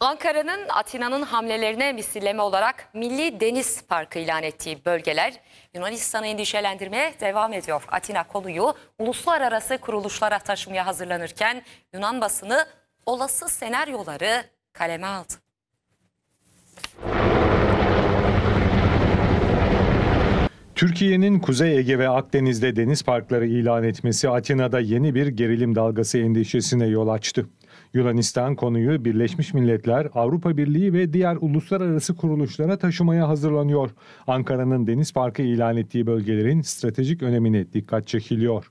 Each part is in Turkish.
Ankara'nın Atina'nın hamlelerine misilleme olarak Milli Deniz Parkı ilan ettiği bölgeler Yunanistan'ı endişelendirmeye devam ediyor. Atina konuyu uluslararası kuruluşlara taşımaya hazırlanırken Yunan basını olası senaryoları kaleme aldı. Türkiye'nin Kuzey Ege ve Akdeniz'de deniz parkları ilan etmesi Atina'da yeni bir gerilim dalgası endişesine yol açtı. Yunanistan konuyu Birleşmiş Milletler, Avrupa Birliği ve diğer uluslararası kuruluşlara taşımaya hazırlanıyor. Ankara'nın deniz parkı ilan ettiği bölgelerin stratejik önemine dikkat çekiliyor.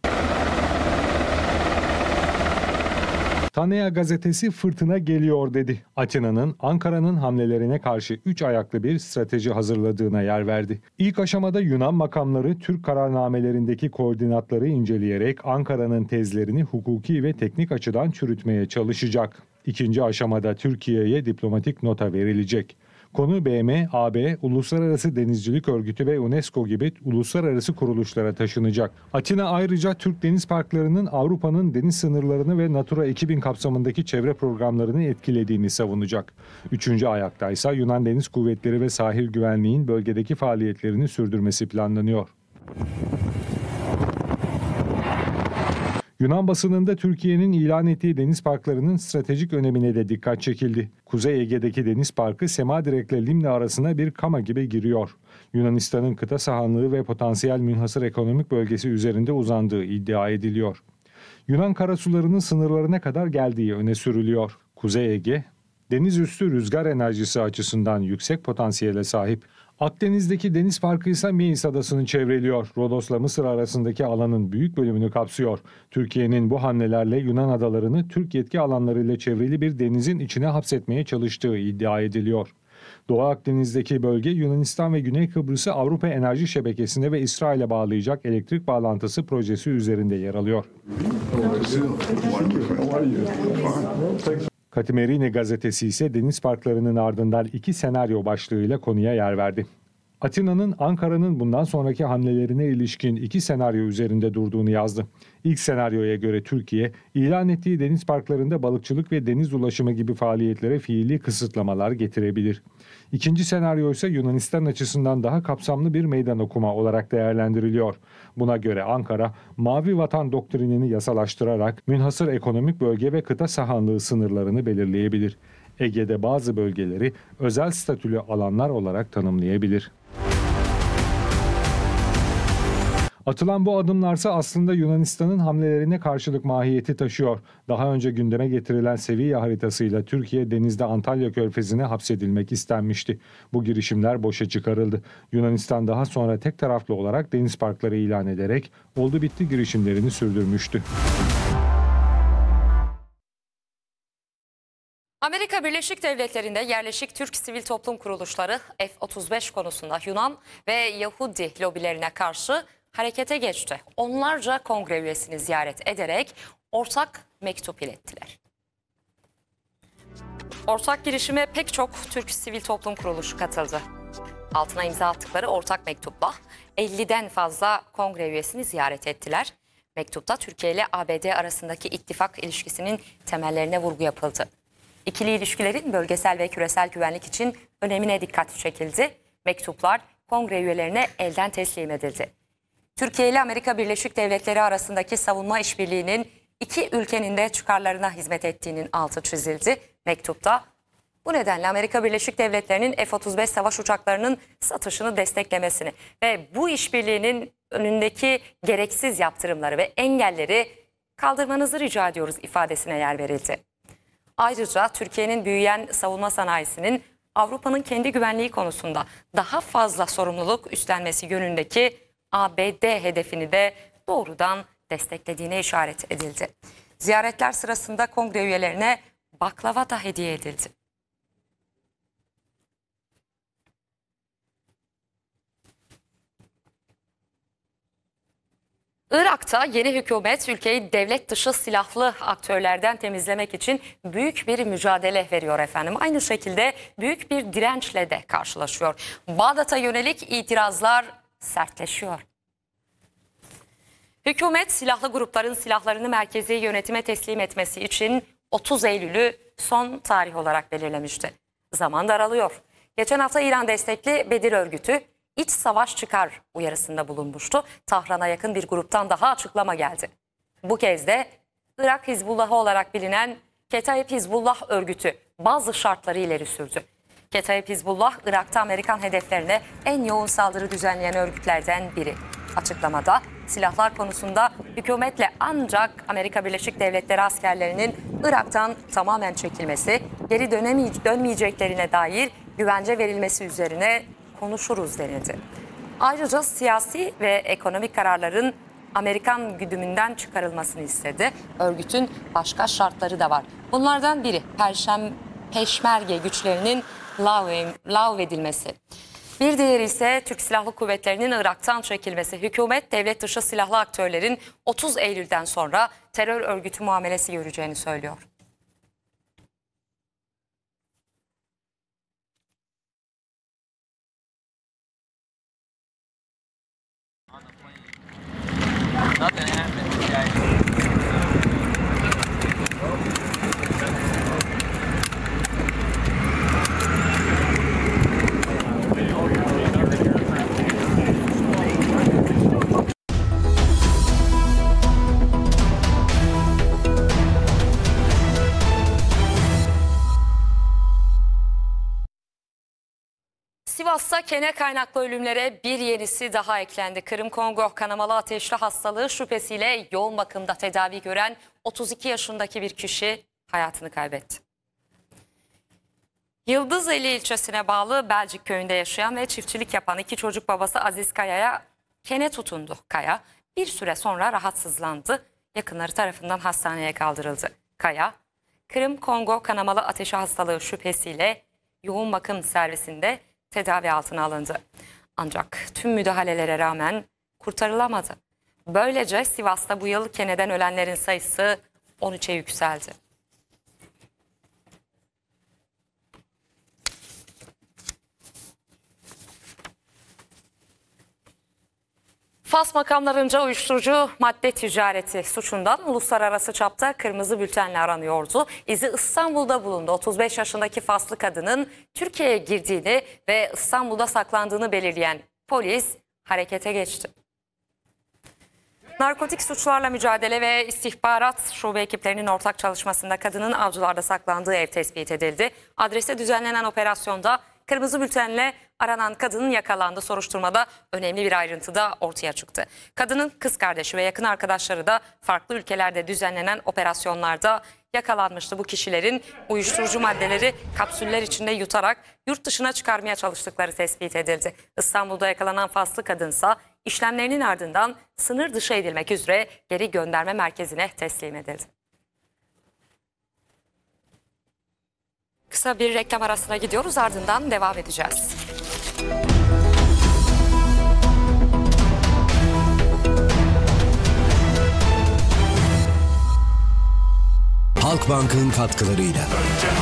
Tanea gazetesi fırtına geliyor dedi. Atina'nın Ankara'nın hamlelerine karşı 3 ayaklı bir strateji hazırladığına yer verdi. İlk aşamada Yunan makamları Türk kararnamelerindeki koordinatları inceleyerek Ankara'nın tezlerini hukuki ve teknik açıdan çürütmeye çalışacak. İkinci aşamada Türkiye'ye diplomatik nota verilecek. Konu BM, AB, Uluslararası Denizcilik Örgütü ve UNESCO gibi uluslararası kuruluşlara taşınacak. Atina ayrıca Türk deniz parklarının Avrupa'nın deniz sınırlarını ve Natura 2000 kapsamındaki çevre programlarını etkilediğini savunacak. Üçüncü ayaktaysa Yunan Deniz Kuvvetleri ve Sahil Güvenliği'nin bölgedeki faaliyetlerini sürdürmesi planlanıyor. Yunan basınında Türkiye'nin ilan ettiği deniz parklarının stratejik önemine de dikkat çekildi. Kuzey Ege'deki deniz parkı Semadirek'le Limne arasına bir kama gibi giriyor. Yunanistan'ın kıta sahanlığı ve potansiyel münhasır ekonomik bölgesi üzerinde uzandığı iddia ediliyor. Yunan karasularının sınırlarına kadar geldiği öne sürülüyor. Kuzey Ege, deniz üstü rüzgar enerjisi açısından yüksek potansiyele sahip. Akdeniz'deki deniz parkı ise Meis Adası'nı çevreliyor. Rodos'la Mısır arasındaki alanın büyük bölümünü kapsıyor. Türkiye'nin bu hamlelerle Yunan adalarını Türk yetki alanlarıyla çevrili bir denizin içine hapsetmeye çalıştığı iddia ediliyor. Doğu Akdeniz'deki bölge Yunanistan ve Güney Kıbrıs'ı Avrupa Enerji Şebekesi'ne ve İsrail'e bağlayacak elektrik bağlantısı projesi üzerinde yer alıyor. Katimerini gazetesi ise deniz parklarının ardından 2 senaryo başlığıyla konuya yer verdi. Atina'nın Ankara'nın bundan sonraki hamlelerine ilişkin 2 senaryo üzerinde durduğunu yazdı. İlk senaryoya göre Türkiye, ilan ettiği deniz parklarında balıkçılık ve deniz ulaşımı gibi faaliyetlere fiili kısıtlamalar getirebilir. İkinci senaryo ise Yunanistan açısından daha kapsamlı bir meydan okuma olarak değerlendiriliyor. Buna göre Ankara, Mavi Vatan doktrinini yasalaştırarak münhasır ekonomik bölge ve kıta sahanlığı sınırlarını belirleyebilir. Ege'de bazı bölgeleri özel statülü alanlar olarak tanımlayabilir. Atılan bu adımlarsa aslında Yunanistan'ın hamlelerine karşılık mahiyeti taşıyor. Daha önce gündeme getirilen seviye haritasıyla Türkiye denizde Antalya Körfezi'ne hapsedilmek istenmişti. Bu girişimler boşa çıkarıldı. Yunanistan daha sonra tek taraflı olarak deniz parkları ilan ederek oldu bitti girişimlerini sürdürmüştü. Amerika Birleşik Devletleri'nde yerleşik Türk sivil toplum kuruluşları F-35 konusunda Yunan ve Yahudi lobilerine karşı harekete geçti. Onlarca kongre üyesini ziyaret ederek ortak mektup ilettiler. Ortak girişime pek çok Türk sivil toplum kuruluşu katıldı. Altına imza attıkları ortak mektupla 50'den fazla kongre üyesini ziyaret ettiler. Mektupta Türkiye ile ABD arasındaki ittifak ilişkisinin temellerine vurgu yapıldı. İkili ilişkilerin bölgesel ve küresel güvenlik için önemine dikkat çekildi. Mektuplar kongre üyelerine elden teslim edildi. Türkiye ile Amerika Birleşik Devletleri arasındaki savunma işbirliğinin iki ülkenin de çıkarlarına hizmet ettiğinin altı çizildi. Mektupta bu nedenle Amerika Birleşik Devletleri'nin F-35 savaş uçaklarının satışını desteklemesini ve bu işbirliğinin önündeki gereksiz yaptırımları ve engelleri kaldırmanızı rica ediyoruz ifadesine yer verildi. Ayrıca Türkiye'nin büyüyen savunma sanayisinin Avrupa'nın kendi güvenliği konusunda daha fazla sorumluluk üstlenmesi yönündeki ABD hedefini de doğrudan desteklediğine işaret edildi. Ziyaretler sırasında kongre üyelerine baklava da hediye edildi. Irak'ta yeni hükümet ülkeyi devlet dışı silahlı aktörlerden temizlemek için büyük bir mücadele veriyor efendim. Aynı şekilde büyük bir dirençle de karşılaşıyor. Bağdat'a yönelik itirazlar sertleşiyor. Hükümet silahlı grupların silahlarını merkezi yönetime teslim etmesi için 30 Eylül'ü son tarih olarak belirlemişti. Zaman daralıyor. Geçen hafta İran destekli Bedir örgütü iç savaş çıkar uyarısında bulunmuştu. Tahran'a yakın bir gruptan daha açıklama geldi. Bu kez de Irak Hizbullahı olarak bilinen Ketaib Hizbullah örgütü bazı şartları ileri sürdü. Ketaib Hizbullah, Irak'ta Amerikan hedeflerine en yoğun saldırı düzenleyen örgütlerden biri. Açıklamada silahlar konusunda hükümetle ancak Amerika Birleşik Devletleri askerlerinin Irak'tan tamamen çekilmesi, geri dönmeyeceklerine dair güvence verilmesi üzerine konuşuruz denildi. Ayrıca siyasi ve ekonomik kararların Amerikan güdümünden çıkarılmasını istedi. Örgütün başka şartları da var. Bunlardan biri Peşmerge güçlerinin lağvedilmesi. Bir diğeri ise Türk Silahlı Kuvvetleri'nin Irak'tan çekilmesi. Hükümet devlet dışı silahlı aktörlerin 30 Eylül'den sonra terör örgütü muamelesi göreceğini söylüyor. Nothing happened, guys. Sivas'ta kene kaynaklı ölümlere bir yenisi daha eklendi. Kırım-Kongo kanamalı ateşli hastalığı şüphesiyle yoğun bakımda tedavi gören 32 yaşındaki bir kişi hayatını kaybetti. Yıldızeli ilçesine bağlı Belcik köyünde yaşayan ve çiftçilik yapan iki çocuk babası Aziz Kaya'ya kene tutundu. Kaya bir süre sonra rahatsızlandı. Yakınları tarafından hastaneye kaldırıldı. Kaya, Kırım-Kongo kanamalı ateşi hastalığı şüphesiyle yoğun bakım servisinde tedavi altına alındı. Ancak tüm müdahalelere rağmen kurtarılamadı. Böylece Sivas'ta bu yıl keneden ölenlerin sayısı 13'e yükseldi. Fas makamlarınca uyuşturucu madde ticareti suçundan uluslararası çapta kırmızı bültenle aranıyordu. İzi İstanbul'da bulundu. 35 yaşındaki Faslı kadının Türkiye'ye girdiğini ve İstanbul'da saklandığını belirleyen polis harekete geçti. Narkotik suçlarla mücadele ve istihbarat şube ekiplerinin ortak çalışmasında kadının avcılarda saklandığı ev tespit edildi. Adrese düzenlenen operasyonda kırmızı bültenle aranan kadının yakalandığı soruşturmada önemli bir ayrıntı da ortaya çıktı. Kadının kız kardeşi ve yakın arkadaşları da farklı ülkelerde düzenlenen operasyonlarda yakalanmıştı. Bu kişilerin uyuşturucu maddeleri kapsüller içinde yutarak yurt dışına çıkarmaya çalıştıkları tespit edildi. İstanbul'da yakalanan Faslı kadınsa işlemlerinin ardından sınır dışı edilmek üzere geri gönderme merkezine teslim edildi. Kısa bir reklam arasına gidiyoruz, ardından devam edeceğiz. Halkbank'ın katkılarıyla.